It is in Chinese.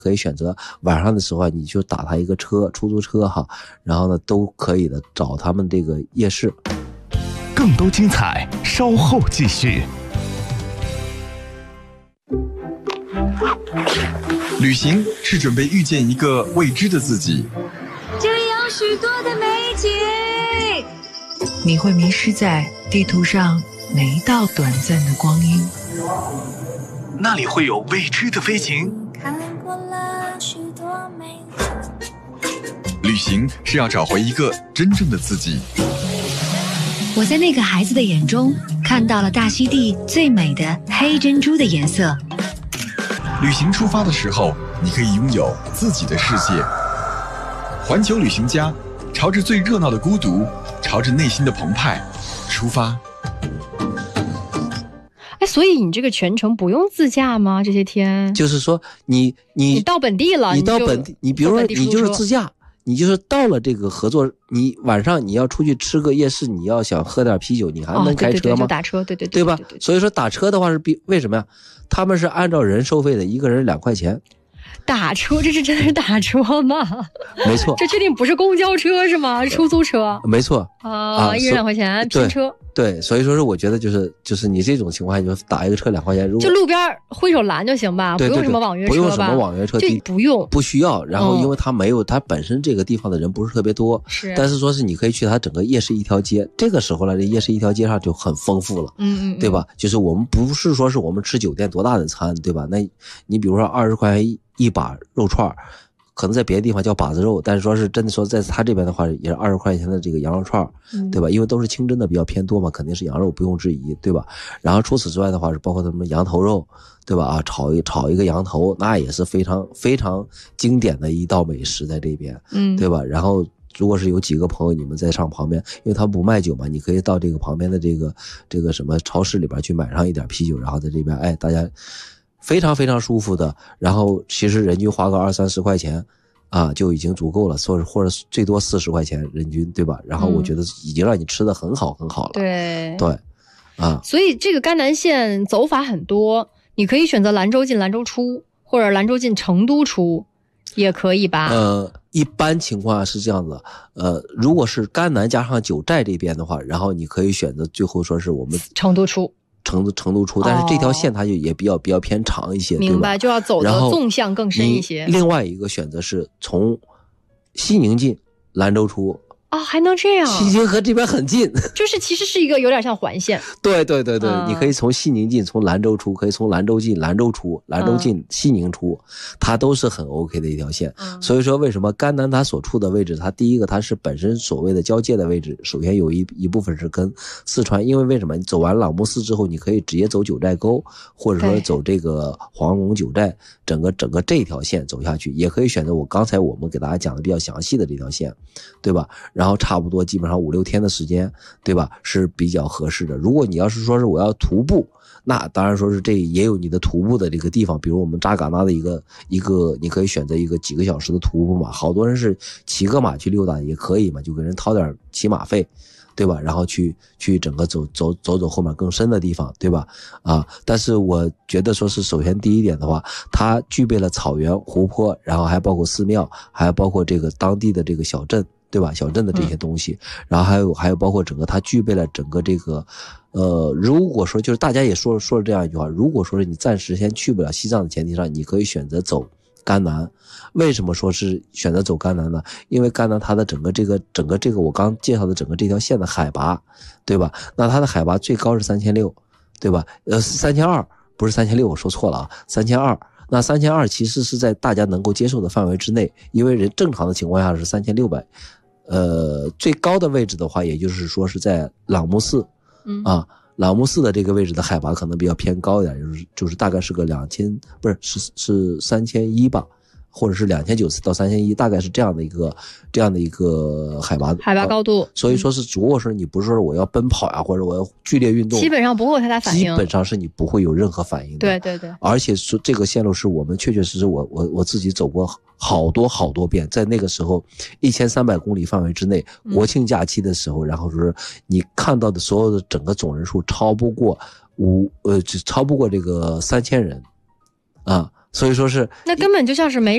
可以选择晚上的时候你就打他一个车，出租车哈，然后呢都可以的找他们这个夜市。 更多精彩稍后继续。 旅行是准备遇见一个未知的自己， 这里有许多的美景， 你会迷失在地图上每一道短暂的光阴， 那里会有未知的飞行。 看过了许多美景。 旅行是要找回一个真正的自己。 我在那个孩子的眼中看到了大溪地最美的黑珍珠的颜色。 旅行出发的时候，你可以拥有自己的世界。环球旅行家，朝着最热闹的孤独，朝着内心的澎湃出发。 所以你这个全程不用自驾吗？这些天就是说你到本地了， 你到本地，你比如说你就是自驾，你就是到了这个合作，你晚上你要出去吃个夜市，你要想喝点啤酒，你还能开车吗？ 对，就打车，对吧？所以说打车的话是为什么呀？他们是按照人收费的，一个人2块钱。 打车，这是真的是打车吗？ 没错， 这确定不是公交车是吗？出租车？ 没错一人2块钱拼车。 对，所以说是我觉得就是你这种情况，你就打一个车2块钱，如果就路边挥手拦就行吧， 对不用什么网约车吧， 不用什么网约车， 就不需要。然后因为它没有，它本身这个地方的人不是特别多，但是说是你可以去它整个夜市一条街，这个时候呢，这夜市一条街上就很丰富了，对吧？就是我们不是说是我们吃酒店多大的餐，对吧？那你比如说20块钱一把肉串，可能在别的地方叫把子肉，但是说是真的说在他这边的话也是20块钱的这个羊肉串，对吧？因为都是清真的比较偏多嘛，肯定是羊肉不用质疑，对吧？然后除此之外的话是包括什么羊头肉，对吧？炒一个羊头，那也是非常非常经典的一道美食在这边，对吧？然后如果是有几个朋友你们在上旁边，因为他不卖酒嘛，你可以到这个旁边的这个什么超市里边去买上一点啤酒，然后在这边大家非常非常舒服的，然后其实人均花个20-30块钱就已经足够了，或者最多40块钱人均，对吧？然后我觉得已经让你吃得很好很好了。 对所以这个甘南线走法很多，你可以选择兰州进兰州出，或者兰州进成都出也可以吧？ 一般情况下是这样子，如果是甘南加上九寨这边的话，然后你可以选择最后说是我们成都出。 成都出，但是这条线它就也比较偏长一些， 明白，就要走的纵向更深一些。 另外一个选择是从西宁进兰州出。 还能这样？ 西宁和这边很近， 就是其实是一个有点像环线。 对，你可以从西宁进，从兰州出，可以从兰州进兰州出，兰州进西宁出，它都是很 OK 的一条线。所以说为什么甘南它所处的位置，它第一个它是本身所谓的交界的位置，首先有一部分是跟四川，因为为什么你走完朗木寺之后，你可以直接走九寨沟，或者说走这个黄龙九寨，整个这条线走下去，也可以选择刚才我们给大家讲的比较详细的这条线，对吧？然后差不多基本上5-6天的时间，对吧？是比较合适的。如果你要是说是我要徒步，那当然说是这也有你的徒步的这个地方，比如我们扎尕那的一个，你可以选择一个几个小时的徒步嘛。好多人是骑个马去溜达也可以嘛，就给人掏点骑马费，对吧？然后去整个走后面更深的地方，对吧？但是我觉得说是首先第一点的话，它具备了草原、湖泊，然后还包括寺庙，还包括这个当地的这个小镇。对吧？小镇的这些东西，然后还有包括整个它具备了整个这个，如果说就是大家也说了这样一句话，如果说是你暂时先去不了西藏的前提上，你可以选择走甘南。为什么说是选择走甘南呢？因为甘南它的整个这个我刚介绍的整个这条线的海拔，对吧？那它的海拔最高是3600，对吧？3200，不是3600，我说错了3200。那3200其实是在大家能够接受的范围之内，因为人正常的情况下是3600。最高的位置的话，也就是说是在朗木寺，朗木寺的这个位置的海拔可能比较偏高一点，就是大概是个2000，不是是3100吧，或者是2900到3100，大概是这样的一个海拔高度。 所以说是，如果说你不是说我要奔跑呀，或者我要剧烈运动， 基本上不会有太大反应， 基本上是你不会有任何反应的。 对， 而且说这个线路是我们确实我自己走过好多遍，在那个时候1300公里范围之内，国庆假期的时候，然后说你看到的所有的整个总人数超不过这个3000人所以说是那根本就像是没